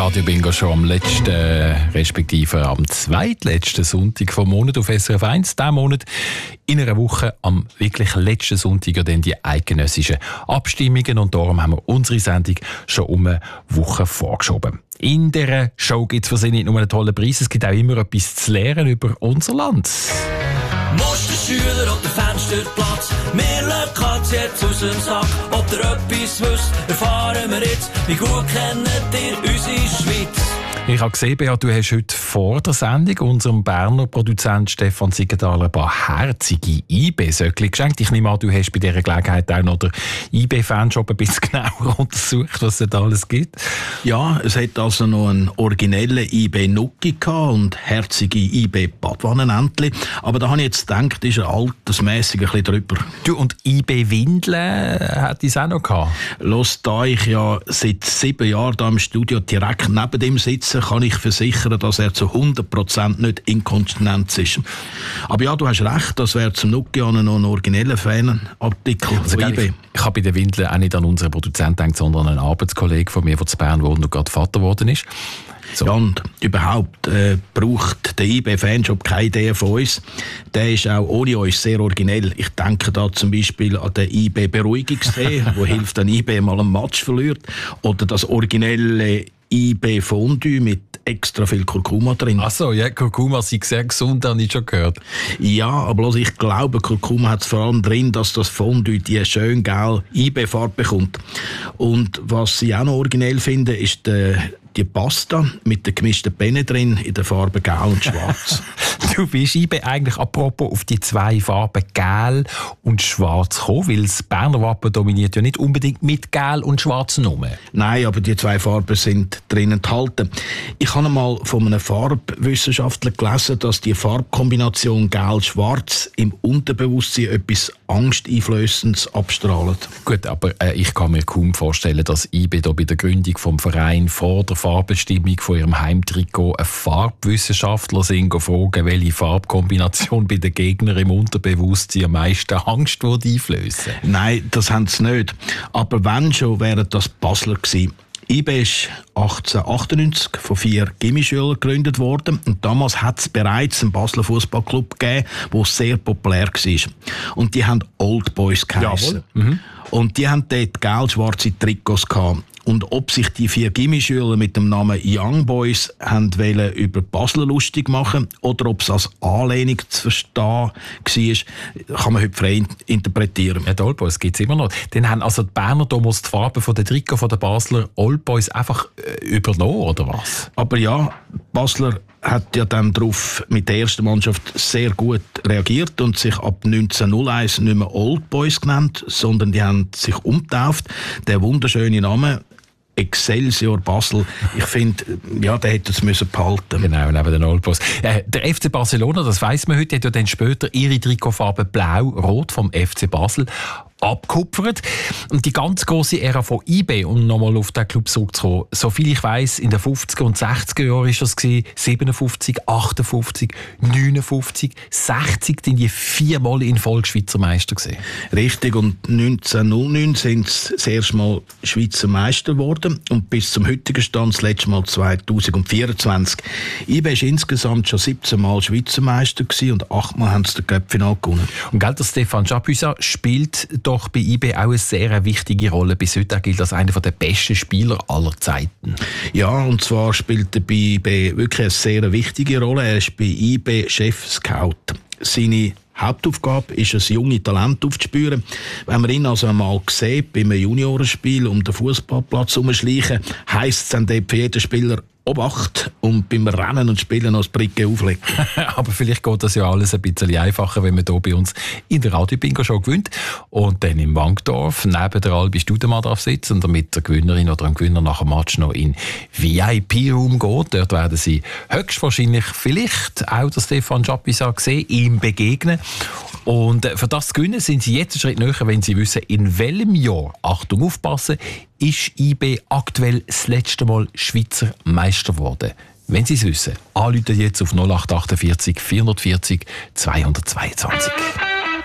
Radio Bingo schon am letzten, respektive am zweitletzten Sonntag vom Monat auf SRF 1. Diesen Monat in einer Woche am wirklich letzten Sonntag dann die eidgenössischen Abstimmungen. Und darum haben wir unsere Sendung schon um eine Woche vorgeschoben. In dieser Show gibt es für Sie nicht nur einen tollen Preis, es gibt auch immer etwas zu lernen über unser Land. Musterschüler oder Fensterplatz, wir lassen jetzt aus dem Sack. Ob ihr etwas wisst, erfahren wir jetzt. Wie gut kennt ihr unsere Schweiz? Ich habe gesehen, Beat, du hast heute vor der Sendung unserem Berner Produzent Stefan Siegenthaler ein paar herzige IB-Söckchen geschenkt. Ich nehme an, du hast bei dieser Gelegenheit auch noch den IB-Fanshop ein bisschen genauer untersucht, was es da alles gibt. Ja, es hat also noch einen originellen IB-Nucki und herzige IB-Badwannenentli. Aber da habe ich jetzt gedacht, ist er altersmässig ein bisschen drüber. Du, und IB-Windeln hat es auch noch gehabt? Los, da ich ja seit 7 Jahren hier im Studio direkt neben ihm sitze, kann ich versichern, dass er zu 100% nicht inkontinent ist. Aber ja, du hast recht, das wäre zum Nucki noch ein origineller Fanartikel von IB. Ich habe bei den Windeln auch nicht an unseren Produzenten gedacht, sondern an einen Arbeitskollegen von mir, der in Bern wohnt und gerade Vater geworden ist. So. Ja, und überhaupt braucht der IB-Fanshop keine Idee von uns. Der ist auch ohne uns sehr originell. Ich denke da zum Beispiel an den IB-Beruhigungstee, wo hilft, wenn IB mal einen Match verliert. Oder das originelle IB-Fondue mit extra viel Kurkuma drin. Ach so, ja, Kurkuma sei sehr gesund, habe ich schon gehört. Ja, aber ich glaube, Kurkuma hat es vor allem drin, dass das Fondue die schön gelbe IB-Farbe bekommt. Und was ich auch noch originell finde, ist die Pasta mit den gemischten Penne drin in den Farben Gelb und Schwarz. Du bist IB eigentlich apropos auf die 2 Farben Gelb und Schwarz gekommen, weil das Berner Wappen dominiert ja nicht unbedingt mit Gelb und Schwarz nur. Nein, aber die 2 Farben sind drin enthalten. Ich habe mal von einem Farbwissenschaftler gelesen, dass die Farbkombination Gelb-Schwarz im Unterbewusstsein etwas Angsteinflößendes abstrahlt. Gut, aber ich kann mir kaum vorstellen, dass IB da bei der Gründung vom Verein vor der Farbbestimmung von ihrem Heimtrikot einen Farbwissenschaftler fragen, welche Farbkombination bei den Gegnern im Unterbewusstsein am meisten Angst einflößen. Nein, das haben sie nicht. Aber wenn schon, wären das Basler gewesen. IB ist 1898 von 4 Gimmischülern gegründet worden und damals hat es bereits einen Basler Fußballclub gegeben, der sehr populär war. Und die haben Old Boys geheißen. Und die haben dort gelb-schwarze Trikots gehabt. Und ob sich die 4 Gimmischüler mit dem Namen Young Boys wollen über Basler lustig machen oder ob es als Anlehnung zu verstehen war, kann man heute frei interpretieren. Ja, die Old Boys gibt es immer noch. Dann haben also die Berner damals die Farbe von der Trikot von der Basler Old Boys einfach übernommen, oder was? Aber ja, Basler hat ja dann darauf mit der ersten Mannschaft sehr gut reagiert und sich ab 1901 nicht mehr Old Boys genannt, sondern die haben sich umgetauft. Der wunderschöne Name Excelsior Basel. Ich finde, ja, der hätte es müssen behalten. Genau, neben den Old Boys. Der FC Barcelona, das weiss man heute, hat ja dann später ihre Trikotfarbe blau-rot vom FC Basel abgekupfert. Und die ganz grosse Ära von IB, um nochmal auf den Club zurückzukommen, soviel ich weiss, in den 50er und 60er Jahren war das 57, 58, 59, 60, sind die 4-mal in Folge Schweizer Meister gewesen. Richtig, und 1909 sind sie das erste Mal Schweizer Meister geworden und bis zum heutigen Stand das letzte Mal 2024. IB war insgesamt schon 17 Mal Schweizer Meister gewesen und 8 Mal haben sie den Cup-Final gewonnen. Und der Stefan Chapuisat spielt doch bei IB auch eine sehr wichtige Rolle. Bis heute gilt als einer der besten Spieler aller Zeiten. Ja, und zwar spielt er bei IB wirklich eine sehr wichtige Rolle. Er ist bei IB Chef-Scout. Seine Hauptaufgabe ist es, junge Talente aufzuspüren. Wenn man ihn also einmal sieht, bei einem Juniorenspiel um den Fußballplatz herumschleichen, heisst es dann dort für jeden Spieler Obacht und beim Rennen und Spielen noch das Bricke auflegen. Aber vielleicht geht das ja alles ein bisschen einfacher, wenn man hier bei uns in der Radio Bingo Show gewinnt und dann im Wankdorf neben der Albi Studemann darf sitzen und damit der Gewinnerin oder dem Gewinner nach dem Match noch in VIP-Raum geht. Dort werden sie höchstwahrscheinlich vielleicht auch der Stefan Chapuisat sehen, ihm begegnen. Und für das zu gewinnen sind sie jetzt einen Schritt näher, wenn sie wissen, in welchem Jahr, Achtung, aufpassen, ist IB aktuell das letzte Mal Schweizer Meister geworden. Wenn Sie es wissen, anrufen jetzt auf 0848 440 222.